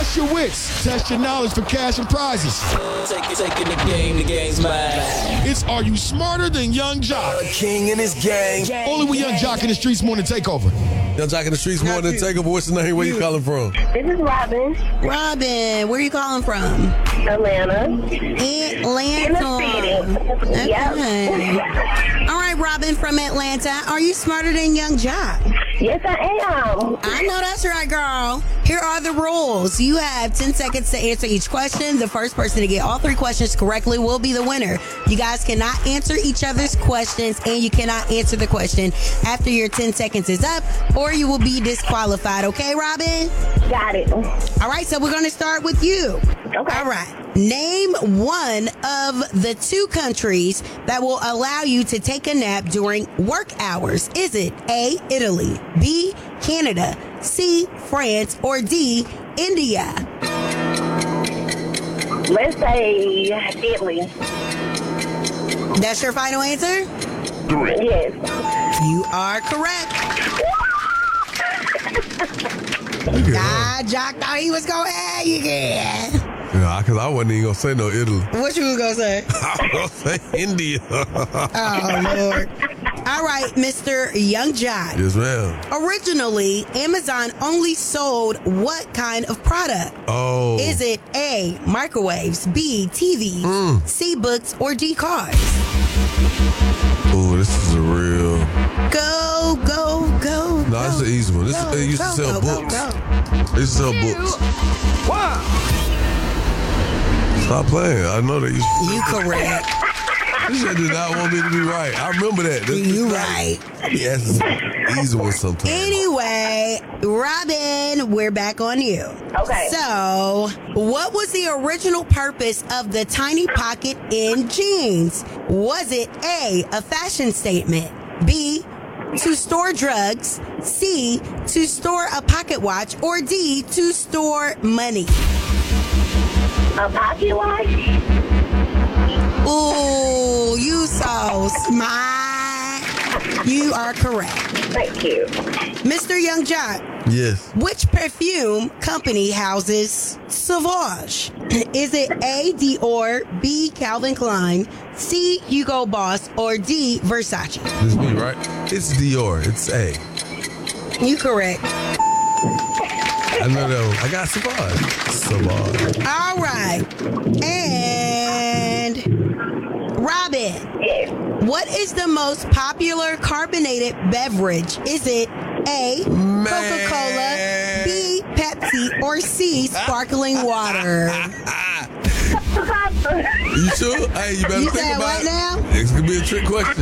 Test your wits. Test your knowledge for cash and prizes. Taking the game's mine. It's Are You Smarter Than Young Jock? King and his gang. Only with Young Jock in the Streets Morning Takeover. Young Jock in the Streets Morning Takeover. What's the name? Where you calling from? This is Robin. Robin, where are you calling from? Atlanta. Atlanta. Okay. Yep. All right, Robin from Atlanta. Are you smarter than Young Jock? Yes, I am. I know that's right, girl. Here are the rules. You have 10 seconds to answer each question. The first person to get all 3 questions correctly will be the winner. You guys cannot answer each other's questions, and you cannot answer the question after your 10 seconds is up, or you will be disqualified. Okay, Robin? Got it. All right, so we're going to start with you. Okay. All right. Name one of the 2 countries that will allow you to take a nap during work hours. Is it A, Italy, B, Canada, C, France, or D, India? Let's say Italy. That's your final answer? Yes. You are correct. Jock thought he was going to have you again. Yeah, because I wasn't even going to say no Italy. What you was going to say? I was going to say India. Oh, Lord. All right, Mr. Young Jock. Yes, ma'am. Originally, Amazon only sold what kind of product? Oh. Is it A, microwaves, B, TVs, C, books, or D, cars? Oh, this is a real... Go. No, it's the easy one. They used to sell books. They used to sell books. Wow. Stop playing. I know they used to. You correct. You said did not want me to be right. I remember that. You right. Yes, easy one sometimes. Anyway, Robin, we're back on you. Okay. So, what was the original purpose of the tiny pocket in jeans? Was it A, a fashion statement, B, to store drugs, C, to store a pocket watch, or D, to store money? A pocket watch? Ooh, you so smart. You are correct. Thank you. Mr. Young Jock, Yes. which perfume company houses Sauvage? Is it A, Dior, B, Calvin Klein, C, Hugo Boss, or D, Versace? This is me, right? It's Dior. It's A. You correct. I know that one. I got Savage. All right. And Robin, Yes. what is the most popular carbonated beverage? Is it A, Coca-Cola, B, Pepsi, or C, sparkling water? You sure? Hey, you better You think said about what it. now? It's gonna be a trick question.